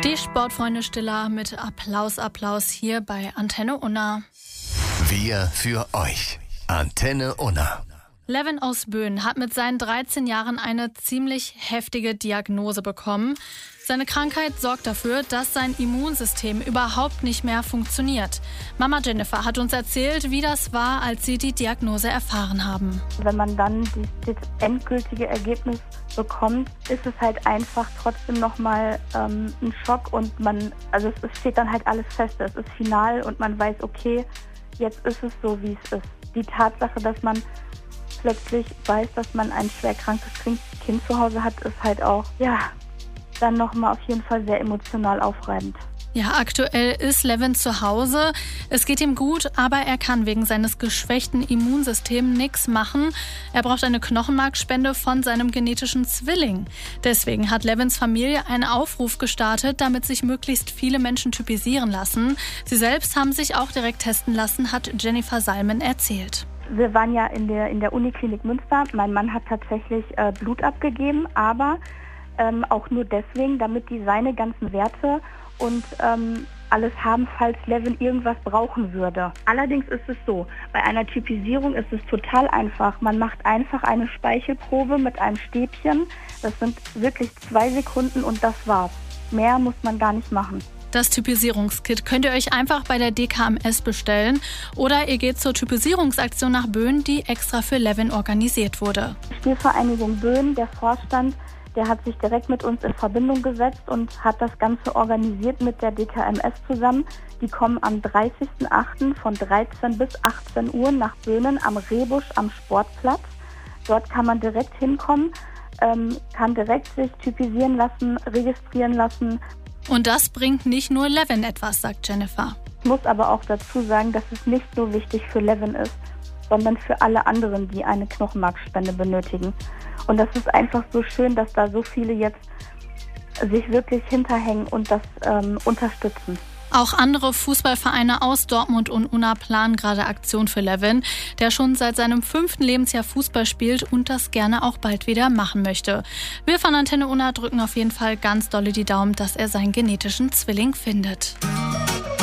Die Sportfreunde Stiller mit Applaus hier bei Antenne Unna. Wir für euch. Antenne Unna. Levin aus Böen hat mit seinen 13 Jahren eine ziemlich heftige Diagnose bekommen. Seine Krankheit sorgt dafür, dass sein Immunsystem überhaupt nicht mehr funktioniert. Mama Jennifer hat uns erzählt, wie das war, als sie die Diagnose erfahren haben. Wenn man dann das endgültige Ergebnis bekommt, ist es halt einfach trotzdem nochmal ein Schock und es steht dann halt alles fest. Es ist final und man weiß, okay, jetzt ist es so, wie es ist. Die Tatsache, dass man plötzlich weiß, dass man ein schwer krankes Kind zu Hause hat, ist halt auch, dann nochmal auf jeden Fall sehr emotional aufreibend. Ja, aktuell ist Levin zu Hause. Es geht ihm gut, aber er kann wegen seines geschwächten Immunsystems nichts machen. Er braucht eine Knochenmarkspende von seinem genetischen Zwilling. Deswegen hat Levins Familie einen Aufruf gestartet, damit sich möglichst viele Menschen typisieren lassen. Sie selbst haben sich auch direkt testen lassen, hat Jennifer Salmen erzählt. Wir waren ja in der Uniklinik Münster. Mein Mann hat tatsächlich Blut abgegeben, aber auch nur deswegen, damit die seine ganzen Werte und alles haben, falls Levin irgendwas brauchen würde. Allerdings ist es so, bei einer Typisierung ist es total einfach. Man macht einfach eine Speichelprobe mit einem Stäbchen. Das sind wirklich 2 Sekunden und das war's. Mehr muss man gar nicht machen. Das Typisierungskit könnt ihr euch einfach bei der DKMS bestellen oder ihr geht zur Typisierungsaktion nach Böen, die extra für Levin organisiert wurde. Die Spielvereinigung Böen, der Vorstand, der hat sich direkt mit uns in Verbindung gesetzt und hat das Ganze organisiert mit der DKMS zusammen. Die kommen am 30.08. von 13 bis 18 Uhr nach Böhnen am Rehbusch am Sportplatz. Dort kann man direkt hinkommen, kann direkt sich typisieren lassen, registrieren lassen. Und das bringt nicht nur Levin etwas, sagt Jennifer. Ich muss aber auch dazu sagen, dass es nicht nur wichtig für Levin ist, sondern für alle anderen, die eine Knochenmarkspende benötigen. Und das ist einfach so schön, dass da so viele jetzt sich wirklich hinterhängen und das unterstützen. Auch andere Fußballvereine aus Dortmund und Unna planen gerade Aktion für Levin, der schon seit seinem 5. Lebensjahr Fußball spielt und das gerne auch bald wieder machen möchte. Wir von Antenne Unna drücken auf jeden Fall ganz dolle die Daumen, dass er seinen genetischen Zwilling findet.